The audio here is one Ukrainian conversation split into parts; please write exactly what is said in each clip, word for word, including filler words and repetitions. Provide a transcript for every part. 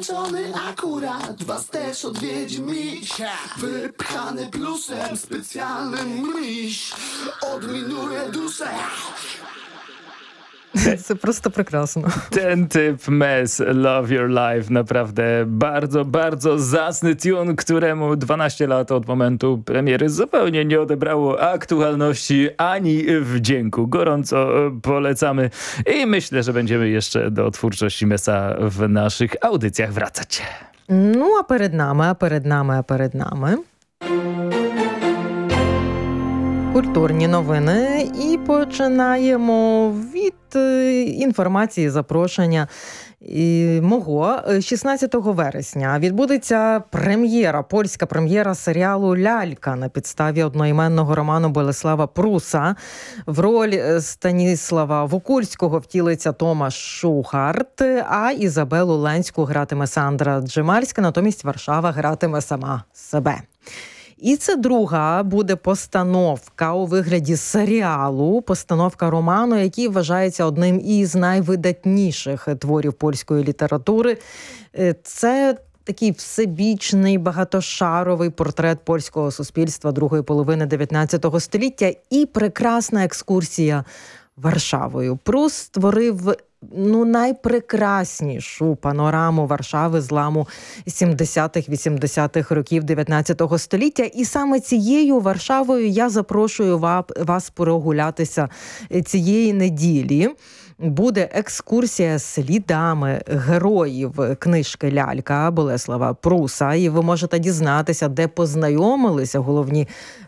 zmęczony akurat, was też odwiedzi miś. Wypchany plusem, specjalny miś odminuje duszę. Це просто прекрасно. Ten typ Mess, Love Your Life, naprawdę bardzo, bardzo zacny tune, któremu dwanaście lat od momentu premiery zupełnie nie odebrało aktualności ani wdzięku. Gorąco polecamy i myślę, że będziemy jeszcze do twórczości Messa w naszych audycjach wracać. Ну, а перед нами, а перед нами, а перед нами культурні новини. І починаємо від е, інформації, запрошення і мого. шістнадцятого вересня відбудеться прем'єра, польська прем'єра серіалу «Лялька» на підставі одноіменного роману Болеслава Пруса. В роль Станіслава Вокульського втілиться Томаш Шухарт, а Ізабелу Ленську гратиме Сандра Джемальська, натомість Варшава гратиме сама себе. І це друга буде постановка у вигляді серіалу, постановка роману, який вважається одним із найвидатніших творів польської літератури. Це такий всебічний, багатошаровий портрет польського суспільства другої половини дев'ятнадцятого століття і прекрасна екскурсія Варшавою. Прус створив ну, найпрекраснішу панораму Варшави зламу сімдесятих-вісімдесятих років дев'ятнадцятого століття. І саме цією Варшавою я запрошую вас прогулятися цієї неділі. Буде екскурсія слідами героїв книжки «Лялька» Болеслава Пруса. І ви можете дізнатися, де познайомилися головні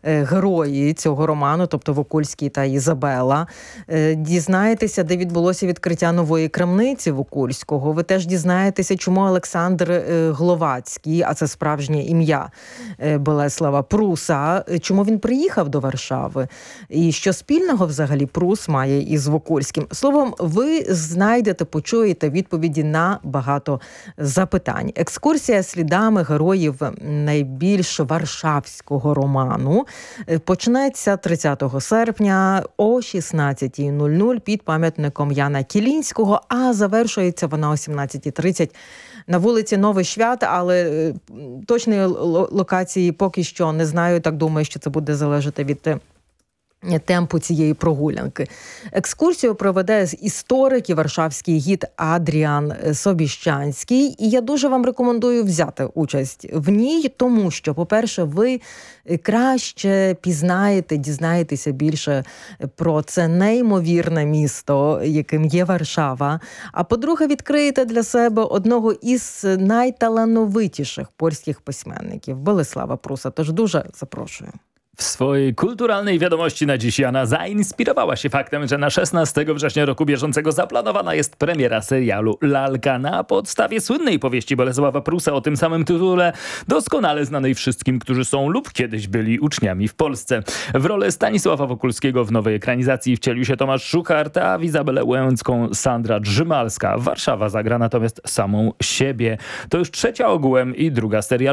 герої цього роману, тобто Вокульський та Ізабела. Дізнаєтеся, де відбулося відкриття нової крамниці Вокульського. Ви теж дізнаєтеся, чому Олександр Гловацький, а це справжнє ім'я Болеслава Пруса, чому він приїхав до Варшави. І що спільного взагалі Прус має із Вокульським. Словом, ви знайдете, почуєте відповіді на багато запитань. Екскурсія слідами героїв найбільш варшавського роману почнеться тридцятого серпня о шістнадцятій нуль нуль під пам'ятником Яна Кілінського, а завершується вона о сімнадцятій тридцять на вулиці Новий Свят, але точної локації поки що не знаю, так думаю, що це буде залежати від темпу цієї прогулянки. Екскурсію проведе історик і варшавський гід Адріан Собіщанський. І я дуже вам рекомендую взяти участь в ній, тому що, по-перше, ви краще пізнаєте, дізнаєтеся більше про це неймовірне місто, яким є Варшава. А по-друге, відкриєте для себе одного із найталановитіших польських письменників Болеслава Prusa. Тож дуже запрошую. W swojej kulturalnej wiadomości na dziś Jana zainspirowała się faktem, że na szesnastego września roku bieżącego zaplanowana jest premiera serialu Lalka na podstawie słynnej powieści Bolesława Prusa o tym samym tytule, doskonale znanej wszystkim, którzy są lub kiedyś byli uczniami w Polsce. W rolę Stanisława Wokulskiego w nowej ekranizacji wcielił się Tomasz Szuchart, a w Izabelę Łęcką Sandra Drzymalska. Warszawa zagra natomiast samą siebie. To już trzecia ogółem i druga seria